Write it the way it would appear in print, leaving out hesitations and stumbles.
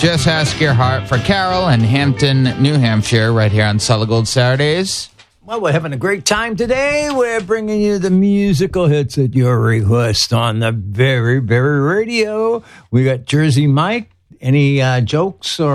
Just Ask Your Heart for Carol in Hampton, New Hampshire, right here on Solid Gold Saturdays. Well, we're having a great time today. We're bringing you the musical hits at your request on the very, very radio. We got Jersey Mike. Any jokes or